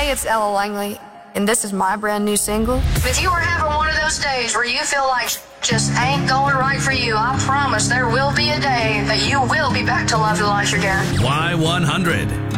Hey, it's Ella Langley, and this is my brand new single. If you are having one of those days where you feel like just ain't going right for you, I promise there will be a day that you will be back to love your life again. Y100.